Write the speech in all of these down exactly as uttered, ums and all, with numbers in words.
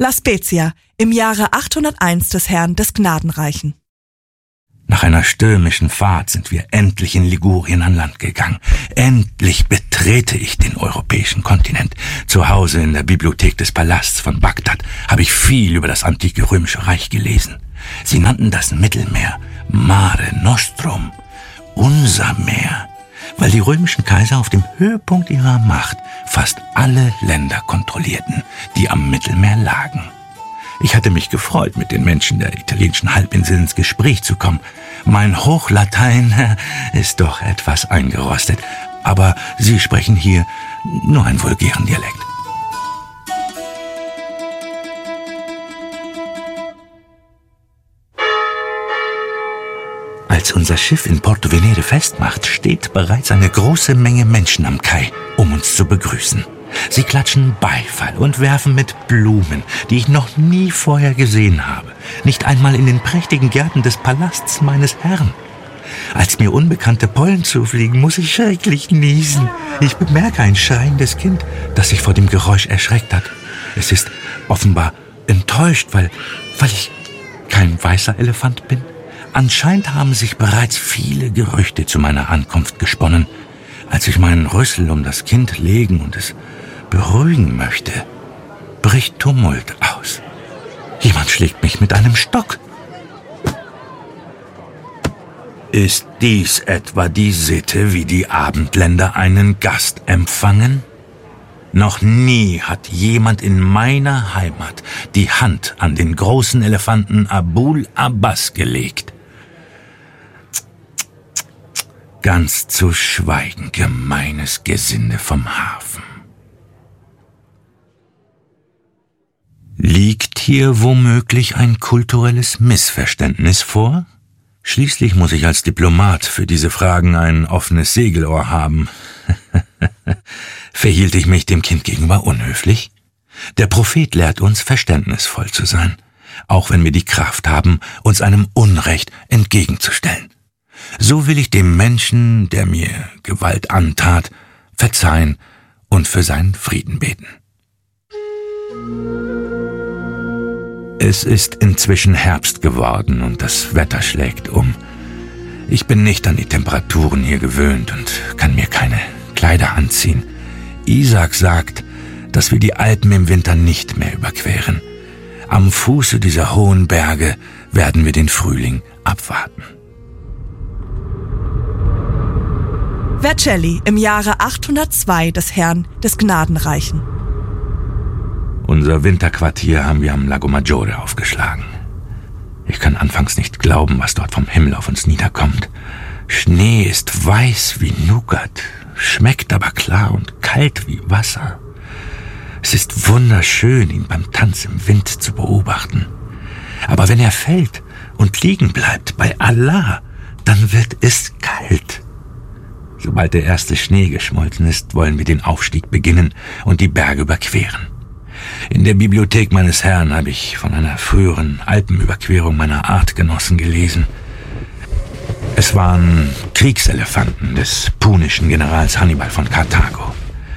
La Spezia im Jahre achthunderteins des Herrn des Gnadenreichen. Nach einer stürmischen Fahrt sind wir endlich in Ligurien an Land gegangen. Endlich betrete ich den europäischen Kontinent. Zu Hause in der Bibliothek des Palasts von Bagdad habe ich viel über das antike römische Reich gelesen. Sie nannten das Mittelmeer Mare Nostrum, unser Meer, weil die römischen Kaiser auf dem Höhepunkt ihrer Macht fast alle Länder kontrollierten, die am Mittelmeer lagen. Ich hatte mich gefreut, mit den Menschen der italienischen Halbinsel ins Gespräch zu kommen. Mein Hochlatein ist doch etwas eingerostet, aber sie sprechen hier nur einen vulgären Dialekt. Als unser Schiff in Porto Venere festmacht, steht bereits eine große Menge Menschen am Kai, um uns zu begrüßen. Sie klatschen Beifall und werfen mit Blumen, die ich noch nie vorher gesehen habe, nicht einmal in den prächtigen Gärten des Palasts meines Herrn. Als mir unbekannte Pollen zufliegen, muss ich schrecklich niesen. Ich bemerke ein schreiendes Kind, das sich vor dem Geräusch erschreckt hat. Es ist offenbar enttäuscht, weil, weil ich kein weißer Elefant bin. Anscheinend haben sich bereits viele Gerüchte zu meiner Ankunft gesponnen. Als ich meinen Rüssel um das Kind legen und es beruhigen möchte, bricht Tumult aus. Jemand schlägt mich mit einem Stock. Ist dies etwa die Sitte, wie die Abendländer einen Gast empfangen? Noch nie hat jemand in meiner Heimat die Hand an den großen Elefanten Abul Abbas gelegt. Ganz zu schweigen, gemeines Gesinde vom Hafen. Liegt hier womöglich ein kulturelles Missverständnis vor? Schließlich muss ich als Diplomat für diese Fragen ein offenes Segelohr haben. Verhielt ich mich dem Kind gegenüber unhöflich? Der Prophet lehrt uns, verständnisvoll zu sein, auch wenn wir die Kraft haben, uns einem Unrecht entgegenzustellen. So will ich dem Menschen, der mir Gewalt antat, verzeihen und für seinen Frieden beten. Es ist inzwischen Herbst geworden und das Wetter schlägt um. Ich bin nicht an die Temperaturen hier gewöhnt und kann mir keine Kleider anziehen. Isaac sagt, dass wir die Alpen im Winter nicht mehr überqueren. Am Fuße dieser hohen Berge werden wir den Frühling abwarten. Vercelli im Jahre achthundertzwei des Herrn des Gnadenreichen. Unser Winterquartier haben wir am Lago Maggiore aufgeschlagen. Ich kann anfangs nicht glauben, was dort vom Himmel auf uns niederkommt. Schnee ist weiß wie Nougat, schmeckt aber klar und kalt wie Wasser. Es ist wunderschön, ihn beim Tanz im Wind zu beobachten. Aber wenn er fällt und liegen bleibt bei Allah, dann wird es kalt. Sobald der erste Schnee geschmolzen ist, wollen wir den Aufstieg beginnen und die Berge überqueren. In der Bibliothek meines Herrn habe ich von einer früheren Alpenüberquerung meiner Artgenossen gelesen. Es waren Kriegselefanten des punischen Generals Hannibal von Karthago.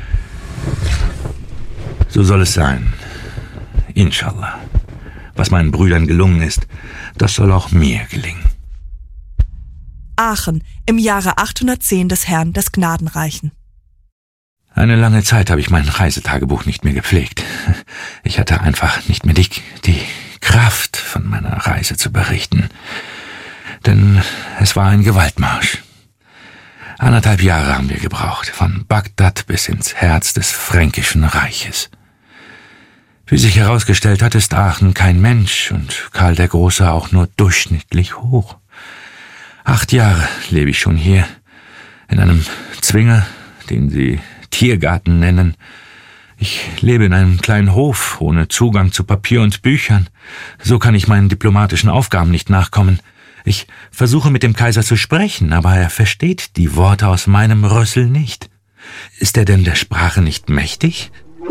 So soll es sein. Inshallah. Was meinen Brüdern gelungen ist, das soll auch mir gelingen. Aachen im Jahre achthundertzehn des Herrn des Gnadenreichen. Eine lange Zeit habe ich mein Reisetagebuch nicht mehr gepflegt. Ich hatte einfach nicht mehr die, die Kraft, von meiner Reise zu berichten. Denn es war ein Gewaltmarsch. Anderthalb Jahre haben wir gebraucht, von Bagdad bis ins Herz des Fränkischen Reiches. Wie sich herausgestellt hat, ist Aachen kein Mensch und Karl der Große auch nur durchschnittlich hoch. Acht Jahre lebe ich schon hier, in einem Zwinger, den sie Tiergarten nennen. Ich lebe in einem kleinen Hof, ohne Zugang zu Papier und Büchern. So kann ich meinen diplomatischen Aufgaben nicht nachkommen. Ich versuche mit dem Kaiser zu sprechen, aber er versteht die Worte aus meinem Rüssel nicht. Ist er denn der Sprache nicht mächtig?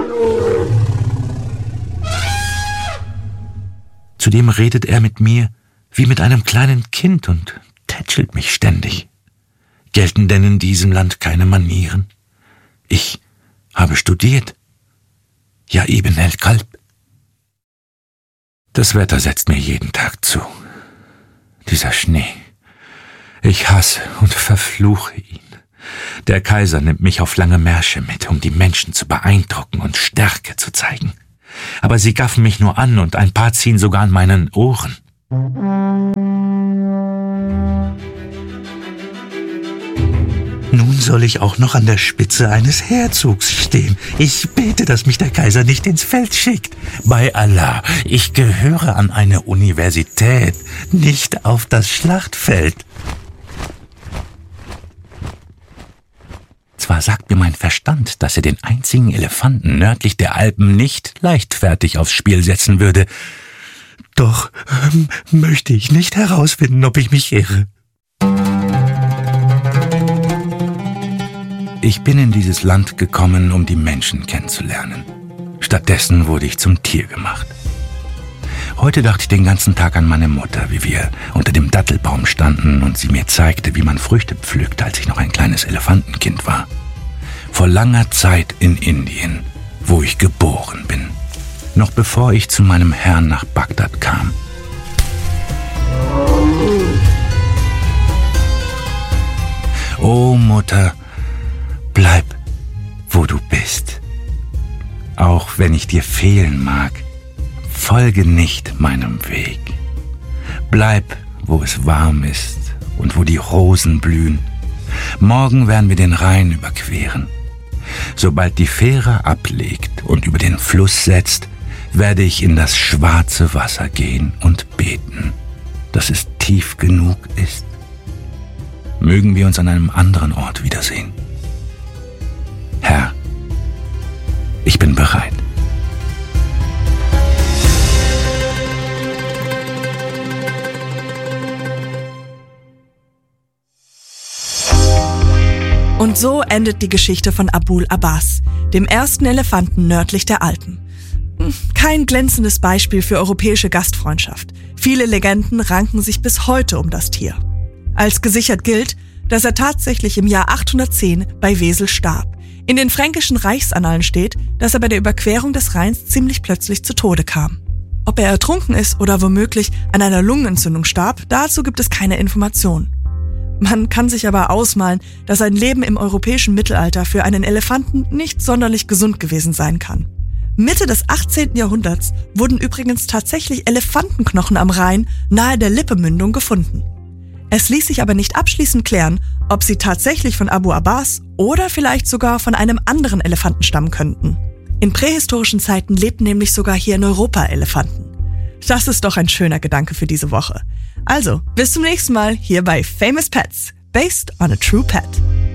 Zudem redet er mit mir wie mit einem kleinen Kind und tätschelt mich ständig. Gelten denn in diesem Land keine Manieren? Ich habe studiert. Ja, Ibn el-Kalb. Das Wetter setzt mir jeden Tag zu. Dieser Schnee. Ich hasse und verfluche ihn. Der Kaiser nimmt mich auf lange Märsche mit, um die Menschen zu beeindrucken und Stärke zu zeigen. Aber sie gaffen mich nur an und ein paar ziehen sogar an meinen Ohren. Nun soll ich auch noch an der Spitze eines Herzogs stehen. Ich bete, dass mich der Kaiser nicht ins Feld schickt. Bei Allah, ich gehöre an eine Universität, nicht auf das Schlachtfeld. Zwar sagt mir mein Verstand, dass er den einzigen Elefanten nördlich der Alpen nicht leichtfertig aufs Spiel setzen würde. Doch ähm, möchte ich nicht herausfinden, ob ich mich irre. Ich bin in dieses Land gekommen, um die Menschen kennenzulernen. Stattdessen wurde ich zum Tier gemacht. Heute dachte ich den ganzen Tag an meine Mutter, wie wir unter dem Dattelbaum standen und sie mir zeigte, wie man Früchte pflückt, als ich noch ein kleines Elefantenkind war. Vor langer Zeit in Indien, wo ich geboren bin. Noch bevor ich zu meinem Herrn nach Bagdad kam. Oh Mutter, bleib, wo du bist. Auch wenn ich dir fehlen mag, folge nicht meinem Weg. Bleib, wo es warm ist und wo die Rosen blühen. Morgen werden wir den Rhein überqueren. Sobald die Fähre ablegt und über den Fluss setzt, werde ich in das schwarze Wasser gehen und beten, dass es tief genug ist. Mögen wir uns an einem anderen Ort wiedersehen. Herr, ich bin bereit. Und so endet die Geschichte von Abul Abbas, dem ersten Elefanten nördlich der Alpen. Kein glänzendes Beispiel für europäische Gastfreundschaft. Viele Legenden ranken sich bis heute um das Tier. Als gesichert gilt, dass er tatsächlich im Jahr achthundertzehn bei Wesel starb. In den fränkischen Reichsannalen steht, dass er bei der Überquerung des Rheins ziemlich plötzlich zu Tode kam. Ob er ertrunken ist oder womöglich an einer Lungenentzündung starb, dazu gibt es keine Informationen. Man kann sich aber ausmalen, dass ein Leben im europäischen Mittelalter für einen Elefanten nicht sonderlich gesund gewesen sein kann. Mitte des achtzehnten Jahrhunderts wurden übrigens tatsächlich Elefantenknochen am Rhein nahe der Lippemündung gefunden. Es ließ sich aber nicht abschließend klären, ob sie tatsächlich von Abu Abbas oder vielleicht sogar von einem anderen Elefanten stammen könnten. In prähistorischen Zeiten lebten nämlich sogar hier in Europa Elefanten. Das ist doch ein schöner Gedanke für diese Woche. Also, bis zum nächsten Mal hier bei Famous Pets, based on a true pet.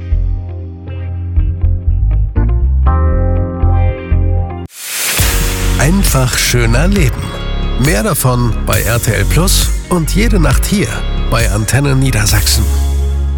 Einfach schöner Leben. Mehr davon bei R T L Plus und jede Nacht hier bei Antenne Niedersachsen.